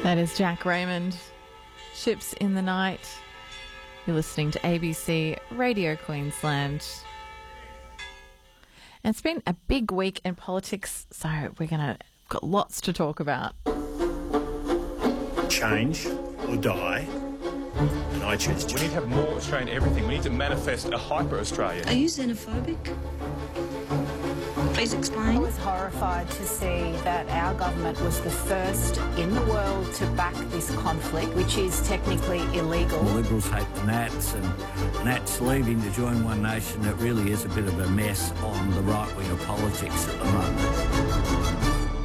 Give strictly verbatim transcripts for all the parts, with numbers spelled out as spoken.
That is Jack Raymond, Ships in the Night. You're listening to A B C Radio Queensland. And it's been a big week in politics, so we're going to got lots to talk about. Change or die, and I choose change. We need to have more Australian everything. We need to manifest a hyper-Australia. Are you xenophobic? Please explain. I was horrified to see that our government was the first in the world to back this conflict, which is technically illegal. The Liberals hate the Nats, and Nats leaving to join One Nation. It really is a bit of a mess on the right wing of politics at the moment.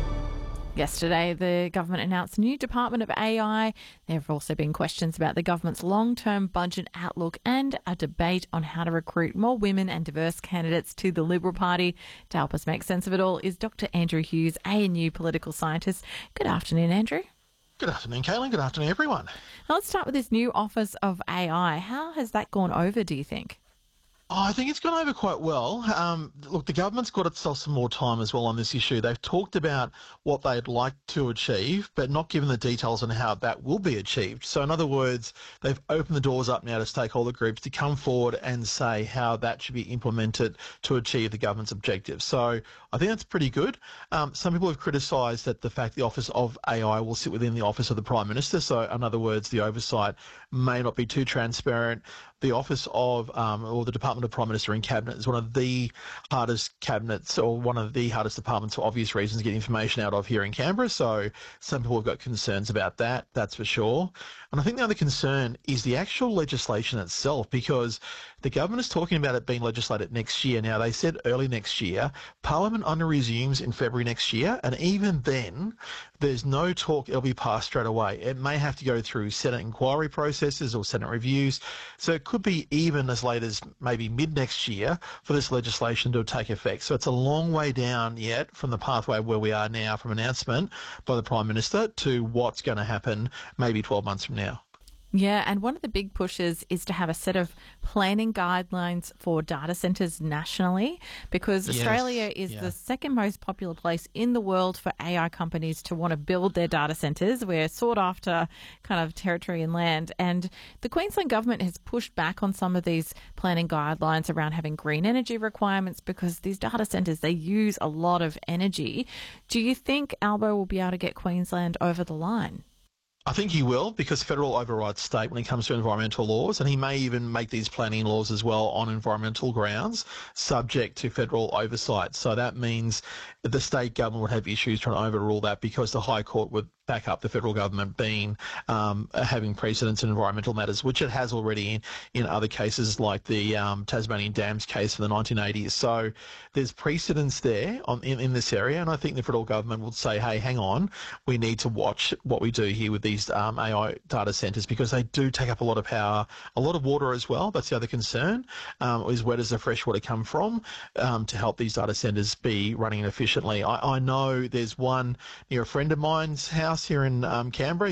Yesterday, the government announced a new Department of A I. There have also been questions about the government's long-term budget outlook and a debate on how to recruit more women and diverse candidates to the Liberal Party. To help us make sense of it all is Doctor Andrew Hughes, A N U political scientist. Good afternoon, Andrew. Good afternoon, Caitlin. Good afternoon, everyone. Now let's start with this new Office of A I. How has that gone over, do you think? Oh, I think it's gone over quite well. Um, look, the government's got itself some more time as well on this issue. They've talked about what they'd like to achieve, but not given the details on how that will be achieved. So in other words, they've opened the doors up now to stakeholder groups to come forward and say how that should be implemented to achieve the government's objectives. So I think that's pretty good. Um, some people have criticised that the fact the Office of A I will sit within the Office of the Prime Minister. So in other words, the oversight may not be too transparent. The Office of, um, or the Department of Prime Minister and Cabinet is one of the hardest cabinets, or one of the hardest departments for obvious reasons to get information out of here in Canberra. So some people have got concerns about that, that's for sure. And I think the other concern is the actual legislation itself, because the government is talking about it being legislated next year. Now, they said early next year. Parliament only resumes in February next year, and even then, there's no talk it'll be passed straight away. It may have to go through Senate inquiry processes or Senate reviews. So it could be even as late as maybe mid next year for this legislation to take effect. So it's a long way down yet from the pathway where we are now from announcement by the Prime Minister to what's going to happen maybe twelve months from now. Yeah, and one of the big pushes is to have a set of planning guidelines for data centres nationally, because Yes, Australia is yeah. the second most popular place in the world for A I companies to want to build their data centres. We're sought after kind of territory and land, and the Queensland government has pushed back on some of these planning guidelines around having green energy requirements, because these data centres, they use a lot of energy. Do you think Albo will be able to get Queensland over the line? I think he will, because federal overrides state when it comes to environmental laws, and he may even make these planning laws as well on environmental grounds, subject to federal oversight. So that means that the state government would have issues trying to overrule that, because the High Court would back up the federal government being um, having precedence in environmental matters, which it has already in, in other cases like the um, Tasmanian Dams case from the nineteen eighties. So there's precedence there on, in, in this area, and I think the federal government would say, hey, hang on, we need to watch what we do here with these um, A I data centres, because they do take up a lot of power, a lot of water as well. That's the other concern, um, is where does the fresh water come from um, to help these data centres be running efficiently. I, I know there's one near a friend of mine's house here in um, Canberra.